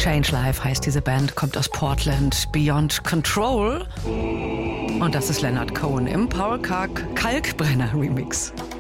Change Life heißt diese Band, kommt aus Portland. Beyond Control. Und das ist Leonard Cohen im Paul Kalkbrenner Remix.